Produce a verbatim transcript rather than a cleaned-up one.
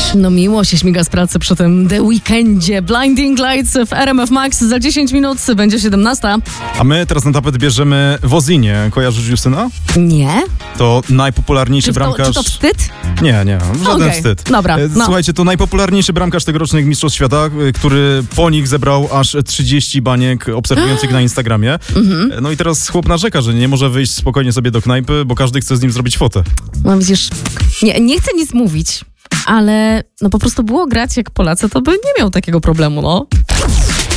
No miło się śmiga z pracy przy tym The Weekendzie. Blinding Lights w R M F Max. Za dziesięć minut będzie siedemnasta. A my teraz na tapet bierzemy Wozinię. Kojarzysz Justyna? Nie? To najpopularniejszy Czy to, bramkarz... czy to wstyd? Nie, nie, żaden Okay, wstyd. dobra, E, no. Słuchajcie, to najpopularniejszy bramkarz tegorocznych Mistrzostw Świata, e, który po nich zebrał aż trzydzieści baniek obserwujących na Instagramie. E, No i teraz chłop narzeka, że nie może wyjść spokojnie sobie do knajpy, bo każdy chce z nim zrobić fotę. No widzisz, nie, nie chcę nic mówić, ale no po prostu było grać jak Polacy, to by nie miał takiego problemu, no.